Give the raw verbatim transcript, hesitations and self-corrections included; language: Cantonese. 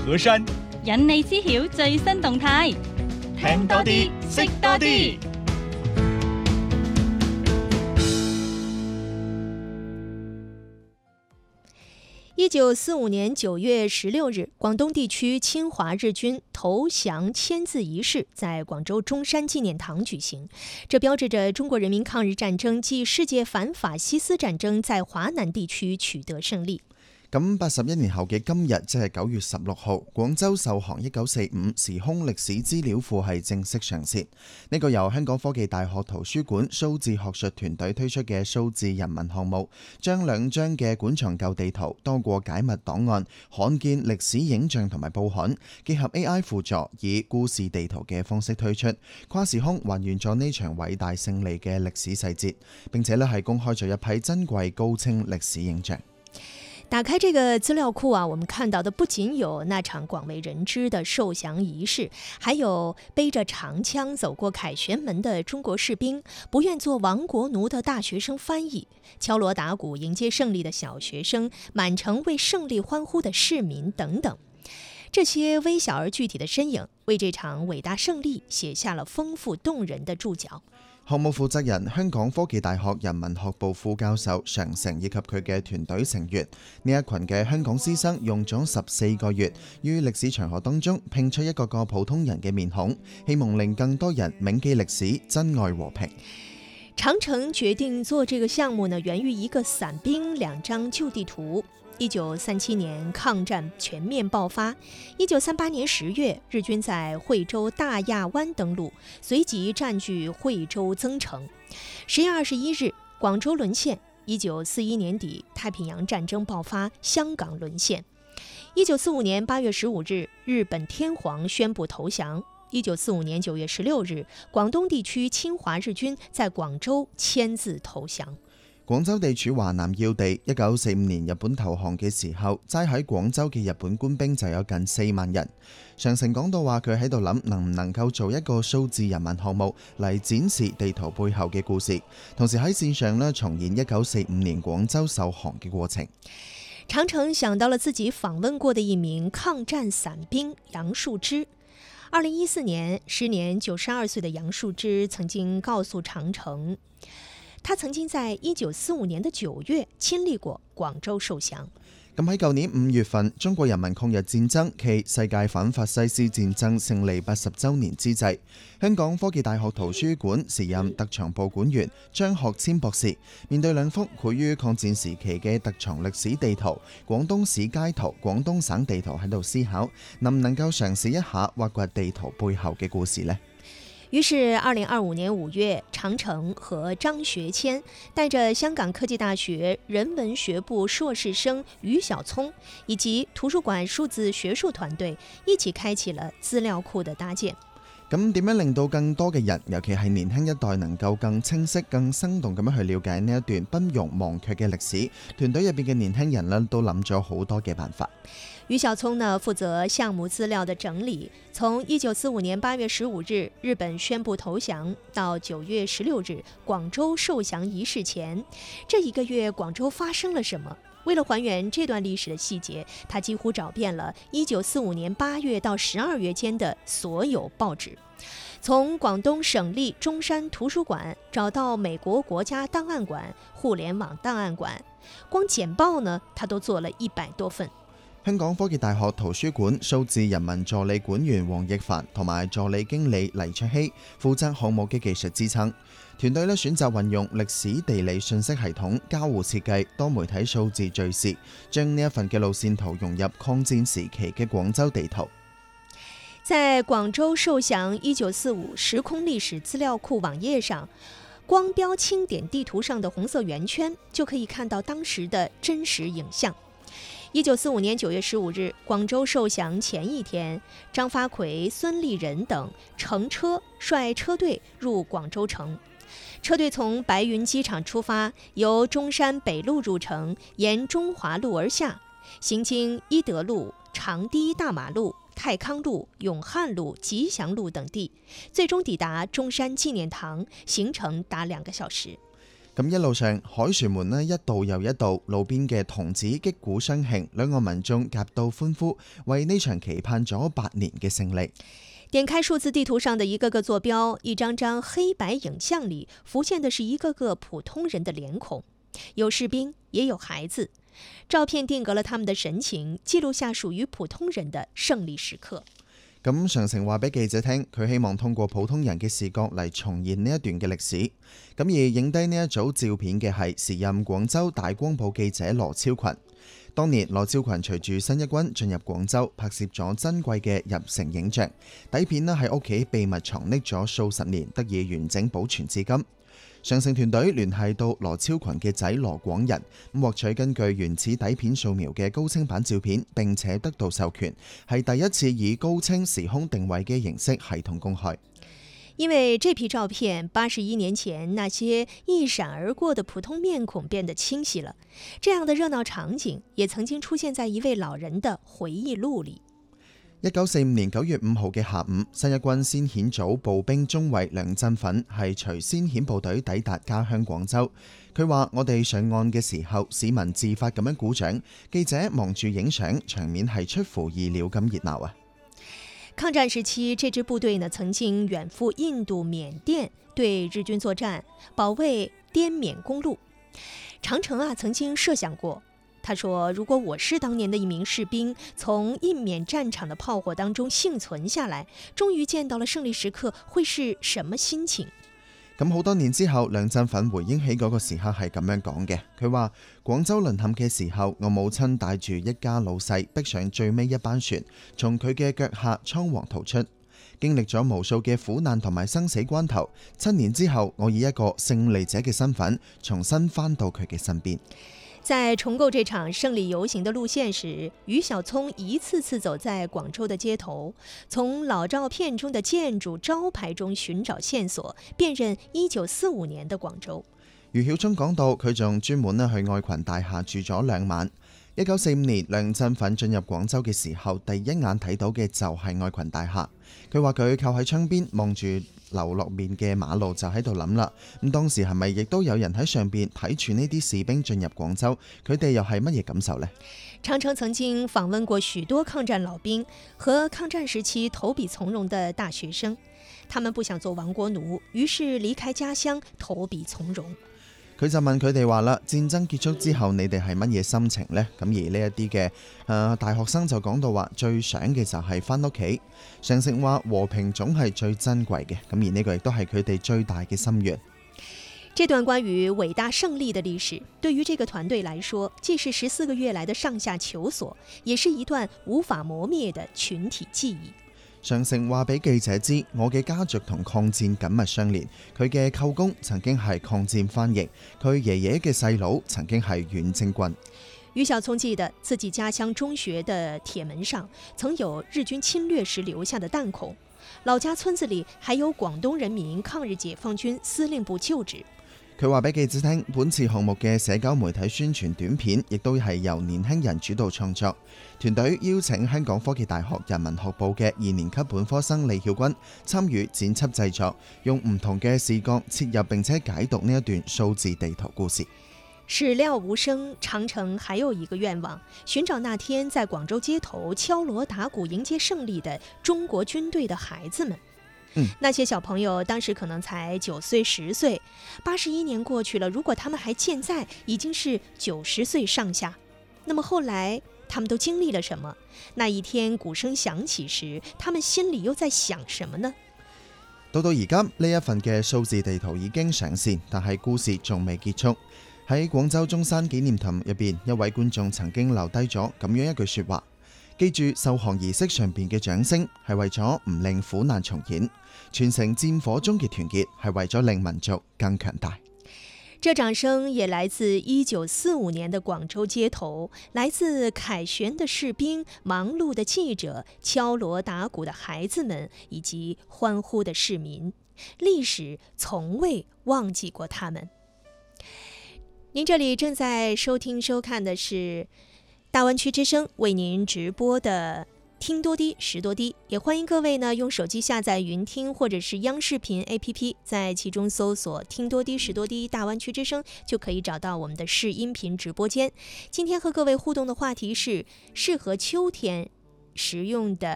河山， 引你知曉最新動態， 聽多啲，識多啲。 一九四五年九月十六日，廣東地區侵華日軍投降簽字儀式在廣州中山紀念堂舉行，這標誌着中國人民抗日戰爭暨世界反法西斯戰爭在華南地區取得勝利。 咁八十一年後嘅今日，即係九月十六號，廣州受降一九四五時空歷史資料庫係正式上線。呢個由香港科技大學圖書館數字學術團隊推出嘅數字人文項目，將兩張嘅館藏舊地圖、多個解密檔案、罕見歷史影像同埋報刊，結合 A I 輔助，以故事地圖嘅方式推出，跨時空還原咗呢場偉大勝利嘅歷史細節，並且呢係公開咗一批珍貴高清歷史影像。 打開這個資料庫啊，我們看到的不僅有那場廣為人知的受降儀式，還有背着長槍走過凱旋門的中國士兵，不願做亡國奴的大學生翻譯，敲鑼打鼓迎接勝利的小學生，滿城為勝利歡呼的市民等等。這些微小而具體的身影，為這場偉大勝利寫下了豐富動人的注腳。 項目負責人香港科技大學人文學部副教授常成以及佢嘅團隊成員，呢一群嘅香港師生用咗十四個月，於歷史長河當中拼出一個個普通人嘅面孔，希望令更多人銘記歷史，珍愛和平。 長城決定做這個項目呢，源於一個散兵兩張舊地圖。一九三七年抗戰全面爆發，一九三八年十月，日軍在惠州大亞灣登陸，隨即佔據惠州增城。十月二十一日，廣州淪陷。一九四一年底，太平洋戰爭爆發，香港淪陷。一九四五年八月十五日，日本天皇宣布投降。一九四五年九月十六日，廣東地區侵華日軍在廣州簽字投降。 廣州地處華南要地，一九四五年日本投降嘅時候，齋喺廣州嘅日本官兵就有近四萬人。常成講到話，佢喺度諗能唔能夠做一個數字人文項目嚟展示地圖背後嘅故事，同時喺線上呢重現一九四五年廣州受降嘅過程。 長城想到了自己訪問過的一名抗戰散兵楊樹枝。二零一四年，時年九十二歲的楊樹枝曾經告訴長城，他曾經在一九四五年的九月親歷過廣州受降。 咁喺舊年五月份，中國人民抗日戰爭暨世界反法西斯戰爭勝利八十週年之際，香港科技大學圖書館時任特藏部館員張學謙博士，面對兩幅繪於抗戰時期嘅特藏歷史地圖、廣東市街圖、廣東省地圖喺度思考，能唔能夠嘗試一下挖掘地圖背後嘅故事呢？ 於是二零二五年五月，長城和張學謙帶着香港科技大學人文學部碩士生余小聰以及圖書館數字學術團隊一起開啟了資料庫的搭建。 咁點樣令到更多嘅人，尤其係年輕一代，能夠更清晰、更生動咁樣去了解呢一段不容忘卻嘅歷史？團隊入邊嘅年輕人呢，都諗咗好多嘅辦法。 余小聰呢，負責項目資料的整理，從一九四五年八月十五日日本宣布投降到九月十六日廣州受降儀式前，這一個月廣州發生了什麼？為了還原這段歷史的細節，他幾乎找遍了一九四五年八月到十二月間的所有報紙，從廣東省立中山圖書館找到美國國家檔案館、互聯網檔案館，光簡報呢，他都做了一百多份。 香港科技大學圖書館數字人文助理館員黃奕凡同埋助理經理黎卓希負責項目嘅技術支撐。團隊咧選擇運用歷史地理信息系統、交互設計、多媒體數字敘事，將呢一份嘅路線圖融入抗戰時期嘅廣州地圖。 在廣州受降一九四五時空歷史資料庫網頁上，光標清點地圖上的紅色圓圈，就可以看到當時的真實影像。一九四五年九月十五日，廣州受降前一天，張發奎、孫立人等乘車率車隊入廣州城。車隊從白雲機場出發，由中山北路入城，沿中華路而下，行經伊德路、長堤大馬路、泰康路、永漢路、吉祥路等地，最終抵達中山紀念堂，行程達兩個小時。 咁一路上，凱旋門呢一度又一度，路邊嘅童子擊鼓相慶，兩岸民眾夾道歡呼，為呢場期盼咗八年嘅勝利。 點開數字地圖上的一個個坐標，一張張黑白影像裏浮現的是一個個普通人的臉孔，有士兵，也有孩子。照片定格了他們的神情，記錄下屬於普通人的勝利時刻。 咁常成話俾記者聽，佢希望通過普通人嘅視角嚟重現呢一段嘅歷史。咁而影低呢一組照片嘅係時任廣州大光報記者羅超群。當年羅超群隨住新一軍進入廣州，拍攝咗珍貴嘅入城影像，底片呢喺屋企秘密藏匿咗數十年，得以完整保存至今。上城團隊聯繫到羅超群嘅仔羅廣仁，咁獲取根據原始底片掃描嘅高清版照片，並且得到授權，係第一次以高清時空定位嘅形式系統公開。 因為這批照片八十一年前那些一閃而過的普通面孔變得清晰了，這樣的熱鬧場景也曾經出現在一位老人的回憶錄裏。 一九四五年九月五號嘅下午，新一軍先遣組步兵中尉梁振奮係隨先遣部隊抵達家鄉廣州。佢話：我哋上岸嘅時候，市民自發咁樣鼓掌，記者忙住影相，場面係出乎意料咁熱鬧啊！ 抗戰時期，這支部隊呢曾經遠赴印度、緬甸對日軍作戰，保衛滇緬公路。長城啊曾經設想過。他說：如果我是當年的一名士兵，從印緬戰場的炮火當中幸存下來，終於見到了勝利時刻，會是什麼心情？ 咁好多年之後，梁振奮回憶起嗰個時刻係咁樣講嘅。佢話：廣州淪陷嘅時候，我母親帶住一家老細，逼上最尾一班船，從佢嘅腳下倉皇逃出，經歷咗無數嘅苦難同埋生死關頭。七年之後，我以一個勝利者嘅身份，重新返到佢嘅身邊。 在重構這場勝利遊行的路線時，余曉聰一次次走在廣州的街頭，從老照片中的建築招牌中尋找線索，辨認一九四五年的廣州。 余曉聰講到，佢仲專門咧去愛群大廈住咗兩晚。一九四五年，梁振奮進入廣州嘅時候，第一眼睇到嘅就係愛群大廈。佢話佢靠喺窗邊望住流落面嘅馬路，就喺度諗啦。咁當時係咪亦都有人喺上邊睇住呢啲士兵進入廣州？佢哋又係乜嘢感受呢？ 長城曾經訪問過許多抗戰老兵和抗戰時期投筆從戎的大學生，他們不想做亡國奴，於是離開家鄉投筆從戎。 佢就問佢哋話啦：戰爭結束之後，你哋係乜嘢心情呢？咁而呢一啲嘅誒大學生就講到話，最想嘅就係返屋企。常成話和平總係最珍貴嘅，咁而呢個亦都係佢哋最大嘅心願。 這段關於偉大勝利的歷史，對於這個團隊來說，既是十四個月來的上下求索，也是一段無法磨滅的群體記憶。 常成話俾記者知，我嘅家族同抗戰緊密相連。佢嘅舅公曾經係抗戰翻譯，佢爺爺嘅細佬曾經係遠征軍。 余曉聰記得自己家鄉中學的鐵門上曾有日軍侵略時留下的彈孔，老家村子裏還有廣東人民抗日解放軍司令部舊址。 佢話俾記者聽，本次項目嘅社交媒體宣傳短片亦都係由年輕人主導創作。團隊邀請香港科技大學人文學部嘅二年級本科生李曉君參與剪輯製作，用唔同嘅視角切入並且解讀呢一段數字地圖故事。 始料無聲，長城還有一個願望，尋找那天在廣州街頭敲鑼打鼓迎接勝利的中國軍隊的孩子們。嗯，那些小朋友當時可能才九歲十歲，八十一年過去了，如果他們還健在，已經是九十歲上下。那麼後來他們都經歷了什麼？那一天鼓聲響起時，他們心裡又在想什麼呢？ 到到而家呢一份嘅數字地圖已經上線，但係故事仲未結束。喺廣州中山紀念堂入邊，一位觀眾曾經留低咗咁樣一句說話：記住受降儀式上邊嘅掌聲係為咗唔令苦難重演，傳承戰火中嘅團結係為咗令民族更強大。 這掌聲也來自一九四五年的廣州街頭，來自凱旋的士兵、忙碌的記者、敲鑼打鼓的孩子們以及歡呼的市民。歷史從未忘記過他們。您這裡正在收聽收看的是大灣區之聲為您直播的听多低，识多低。也欢迎各位呢用手机下载云听或者是央视频 A P P， 在其中搜索听多低识多低大湾区之声，就可以找到我们的视音频直播间。今天和各位互动的话题是适合秋天食用的